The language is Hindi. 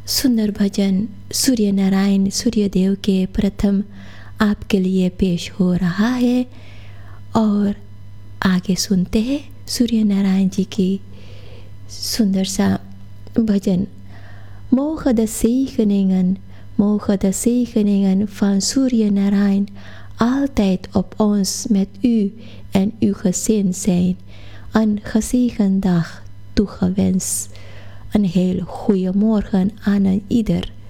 सुंदर भजन सूर्य नारायण सूर्यदेव के प्रथम आपके लिए पेश हो रहा है। और आगे सुनते हैं सूर्य नारायण जी की सुंदर सा भजन। Moge de zegeningen van Surya Narayan altijd op ons met u en uw gezin zijn. Een gezegende dag toegewenst. Een heel goede morgen aan een ieder.